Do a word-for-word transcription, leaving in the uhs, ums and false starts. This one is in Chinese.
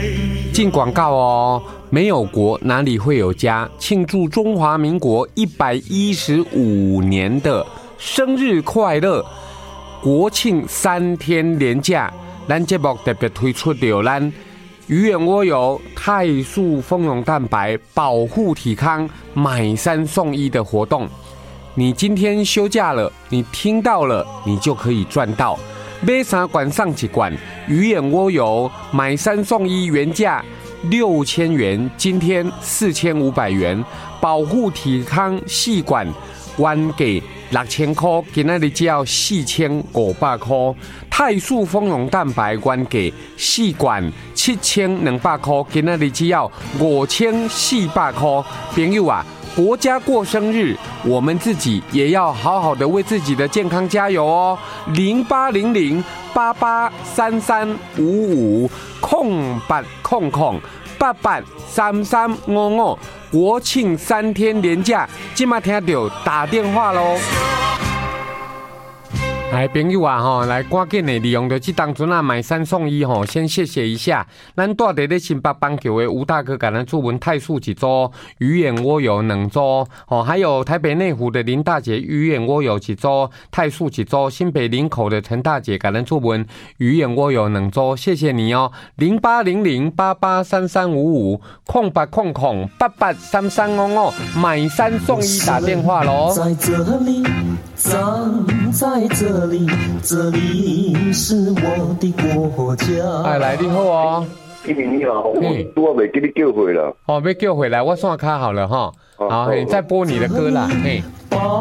进广告哦，没有国哪里会有家？庆祝中华民国一百一十五年的生日快乐！国庆三天连假，咱节目特别推出了咱鱼眼蜗油泰素蜂蛹蛋白保护体康买三送一的活动。你今天休假了，你听到了，你就可以赚到。买三罐上几罐鱼眼蜗油，买三送一，原价六千元，今天四千五百元。保护体康细管，原价六千块，今仔日只要四千五百块。泰素蜂蛹蛋白原价四罐七千两百块，今仔日只要五千四百块。朋友啊！国家过生日，我们自己也要好好的为自己的健康加油哦！零八零零八八三三五五空八空空八八三三五五，国庆三天连假，今麦听到打电话喽！来，朋友啊，吼，来赶紧的利用着这当阵啊买三送一吼，先谢谢一下，咱住伫咧新北板桥的吴大哥，给咱注文泰素一组，鱼眼蜗油两组，哦，还有台北内湖的林大姐鱼眼蜗油一组，泰素一组，新北林口的陈大姐给咱注文鱼眼蜗油两组，谢谢你哦，零八零零八八三三五五空八空空八八三三五五，买三送一打电话喽。在这里，站在这。这里是我的国家。哎，来你好哦， 一鸣你好，我我未给你叫回了。 哦，被叫回来，我算卡好了哈。好，你再播你的歌啦，嘿。